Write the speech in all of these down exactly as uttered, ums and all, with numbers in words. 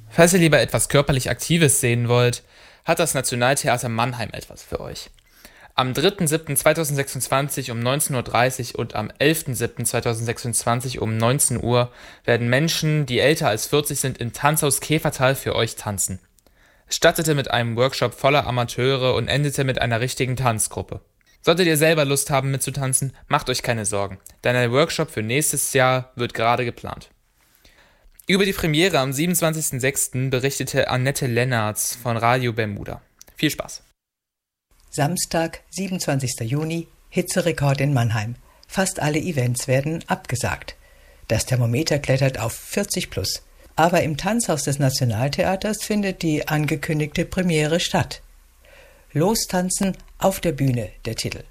Falls ihr lieber etwas körperlich Aktives sehen wollt, hat das Nationaltheater Mannheim etwas für euch. Am dritten siebten zweitausendsechsundzwanzig um neunzehn Uhr dreißig und am elften siebten zweitausendsechsundzwanzig um neunzehn Uhr werden Menschen, die älter als vierzig sind, im Tanzhaus Käfertal für euch tanzen. Es startete mit einem Workshop voller Amateure und endete mit einer richtigen Tanzgruppe. Solltet ihr selber Lust haben mitzutanzen, macht euch keine Sorgen, denn ein Workshop für nächstes Jahr wird gerade geplant. Über die Premiere am siebenundzwanzigsten sechsten berichtete Annette Lennartz von Radio Bermuda. Viel Spaß! Samstag, siebenundzwanzigsten Juni, Hitzerekord in Mannheim. Fast alle Events werden abgesagt. Das Thermometer klettert auf vierzig plus. Aber im Tanzhaus des Nationaltheaters findet die angekündigte Premiere statt. Lostanzen auf der Bühne, der Titel.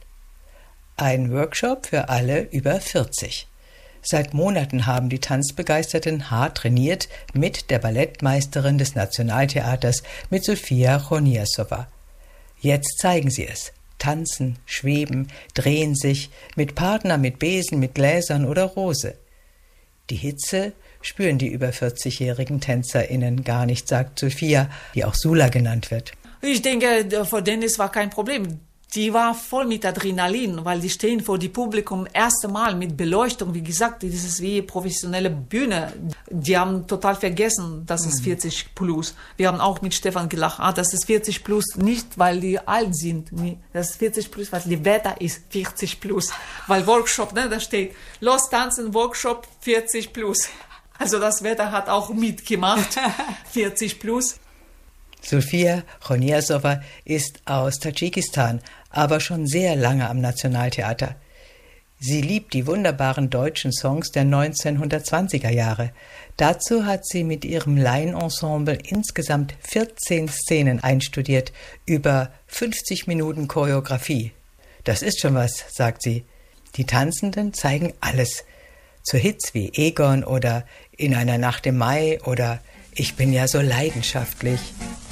Ein Workshop für alle über vierzig. Seit Monaten haben die Tanzbegeisterten hart trainiert mit der Ballettmeisterin des Nationaltheaters, mit Sofia Choniasowa. Jetzt zeigen sie es. Tanzen, schweben, drehen sich, mit Partner, mit Besen, mit Gläsern oder Rose. Die Hitze spüren die über vierzigjährigen TänzerInnen gar nicht, sagt Sophia, die auch Sula genannt wird. Ich denke, für Dennis war kein Problem. Die war voll mit Adrenalin, weil die stehen vor dem Publikum erste Mal mit Beleuchtung. Wie gesagt, das ist wie professionelle Bühne. Die haben total vergessen, das ist vierzig plus. Wir haben auch mit Stefan gelacht, ah, das ist vierzig plus, nicht weil die alt sind. Nee, das ist vierzig plus, weil das Wetter ist vierzig plus. Weil Workshop, ne, da steht, los tanzen, Workshop vierzig plus. Also das Wetter hat auch mitgemacht, vierzig plus. Sofia Choniasowa ist aus Tadschikistan, aber schon sehr lange am Nationaltheater. Sie liebt die wunderbaren deutschen Songs der neunzehnhundertzwanziger Jahre. Dazu hat sie mit ihrem Laienensemble insgesamt vierzehn Szenen einstudiert, über fünfzig Minuten Choreografie. Das ist schon was, sagt sie. Die Tanzenden zeigen alles. Zu Hits wie Egon oder In einer Nacht im Mai oder Ich bin ja so leidenschaftlich.